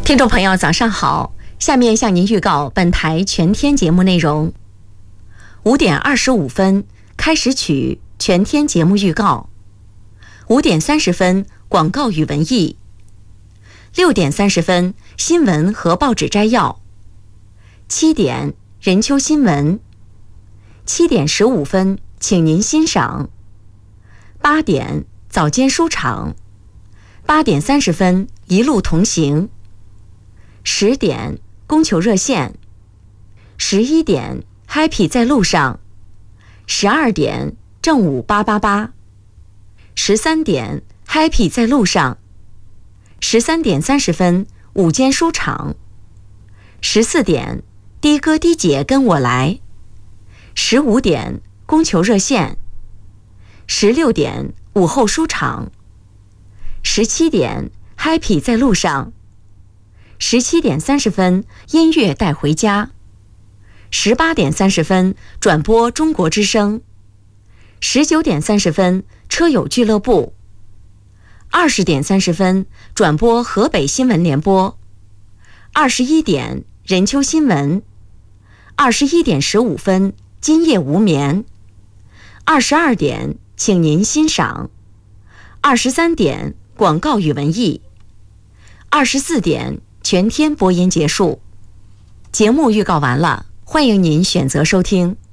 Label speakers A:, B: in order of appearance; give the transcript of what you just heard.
A: 听众朋友早上好，下面向您预告本台全天节目内容。5点25分开始曲全天节目预告，5点30分广告与文艺，6点30分新闻和报纸摘要，7点任秋新闻，7点15分请您欣赏，8点早间书场，8点30分一路同行，10点供求热线，11点 Happy 在路上，12点正午888，13点 Happy 在路上，13点30分午间书场，14点的哥的姐跟我来，15点供求热线，16点午后书场，17点 Happy 在路上，17点30分音乐带回家，18点30分转播中国之声，19点30分车友俱乐部，20点30分转播河北新闻联播，21点任秋新闻，21点15分今夜无眠，22点请您欣赏，23点广告与文艺，24点全天播音结束。节目预告完了，欢迎您选择收听。